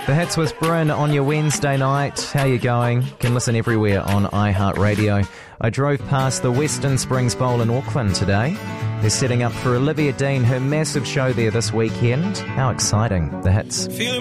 The Hits with Bryn on your Wednesday night. How you going? Can listen everywhere on iHeartRadio. I drove past the Western Springs Bowl in Auckland today. They're setting up for Olivia Dean, her massive show there this weekend. How exciting. The Hits.